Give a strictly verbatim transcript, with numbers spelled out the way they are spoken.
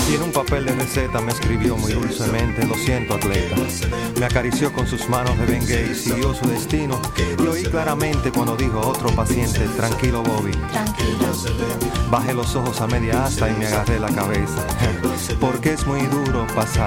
Y en un papel de receta me escribió muy dulcemente: lo siento, atleta. Me acarició con sus manos de Bengay y siguió su destino. Lo oí claramente cuando dijo a otro paciente: tranquilo, Bobby. Tranquilo. Bajé los ojos a media asta y me agarré la cabeza, porque es muy duro pasar